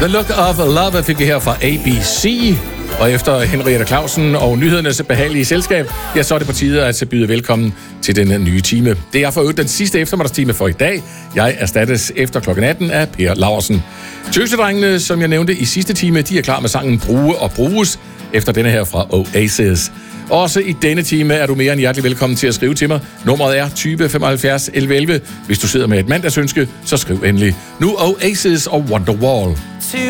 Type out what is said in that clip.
The Look of Love fik vi her fra ABC. Og efter Henriette Clausen og nyhedernes behagelige selskab, ja, så er det på tide at byde velkommen til den nye time. Det er for øvrigt den sidste eftermiddagstime for i dag. Jeg erstattes efter klokken 18 af Per Laursen. Tøsedrengene, som jeg nævnte i sidste time, de er klar med sangen Bruge og Bruges, efter denne her fra Oasis. Også i denne time er du mere end hjertelig velkommen til at skrive til mig. Nummeret er 20 75 11 11. Hvis du sidder med et mandagsønske, så skriv endelig. Nu Oasis og Wonderwall.